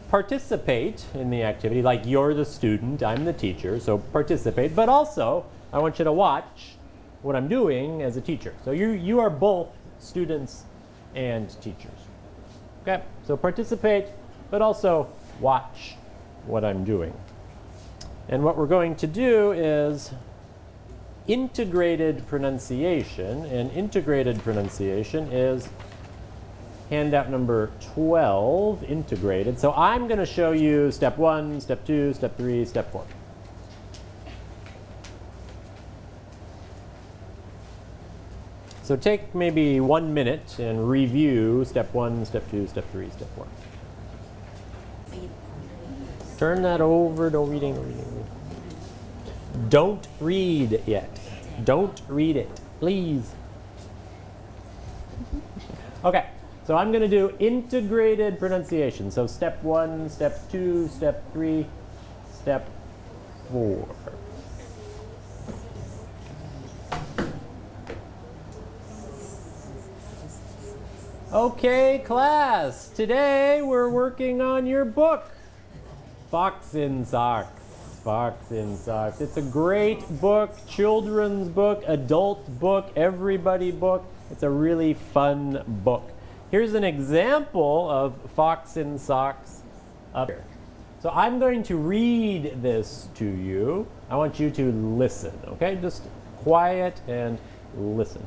participate in the activity, like you're the student, I'm the teacher, so participate, but also I want you to watch what I'm doing as a teacher. So you are both students and teachers. Okay, so participate, but also watch what I'm doing. And what we're going to do is integrated pronunciation, and integrated pronunciation is handout number 12, integrated. So I'm going to show you step 1, step 2, step 3, step 4. So take maybe 1 minute and review step 1, step 2, step 3, step 4. Turn that over, no reading, no reading. Don't read yet. Don't read it, please. Okay, so I'm going to do integrated pronunciation. So step 1, step 2, step 3, step 4. Okay, class, today we're working on your book, Fox in Socks. Fox in Socks. It's a great book, children's book, adult book, everybody book. It's a really fun book. Here's an example of Fox in Socks up here. So I'm going to read this to you. I want you to listen, okay? Just quiet and listen.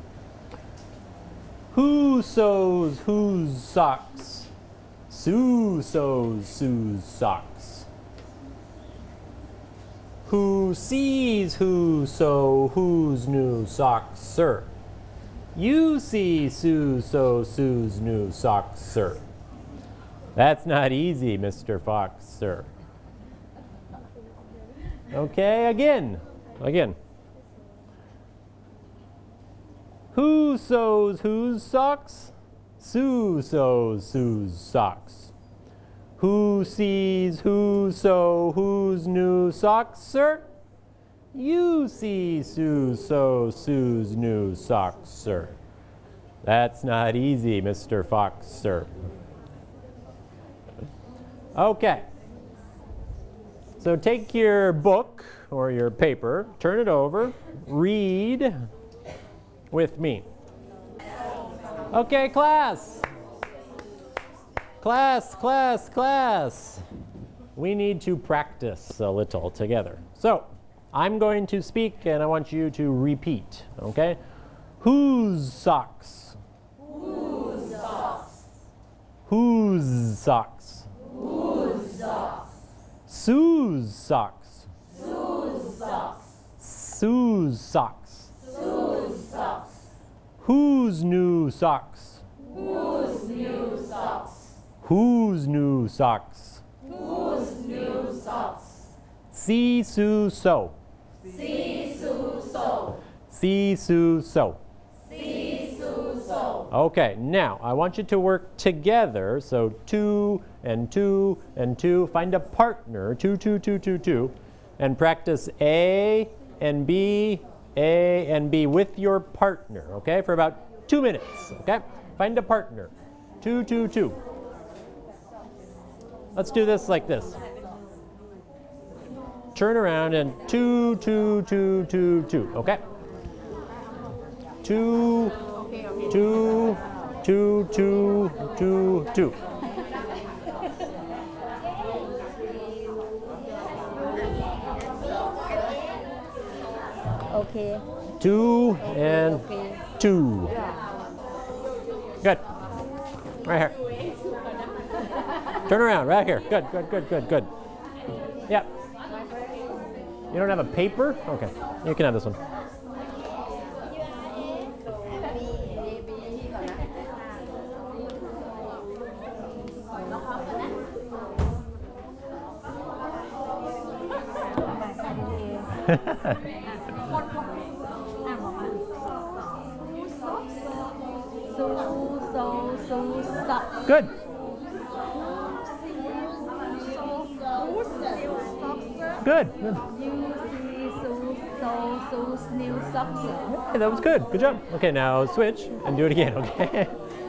Who sews whose socks? Sue sews Sue's socks. Who sees who sew whose new socks, sir? You see Sue sew Sue's new socks, sir. That's not easy, Mr. Fox, sir. Okay, again. Who sews whose socks? Sue sews Sue's socks. Who sees who sew whose new socks, sir? You see Sue sew Sue's new socks, sir. That's not easy, Mr. Fox, sir. Okay. So take your book or your paper, turn it over, read with me. Okay, class. Class. We need to practice a little together. So I'm going to speak and I want you to repeat, okay? Whose socks? Whose socks? Whose socks? Whose socks? Sue's socks. Sue's socks. Sue's socks. Sue's socks. Whose new socks? Whose new socks? Whose new socks? Whose new socks? See Sue sew. See Sue sew. See Sue sew. See Sue sew. Okay, now I want you to work together. So 2 and 2 and 2. Find a partner. 2, 2, 2, 2, 2. And practice A and B, A and B with your partner, okay, for about 2 minutes, okay? Find a partner. 2, 2, 2. Let's do this like this. Turn around and 2, 2, 2, 2, 2, okay? 2, 2, 2, 2, 2, 2. Okay. 2 and 2. Good. Right here. Turn around, right here. Good. Yep. You don't have a paper? Okay. You can have this one. Good. Good. Hey, that was good. Good job. Okay, now switch and do it again, okay?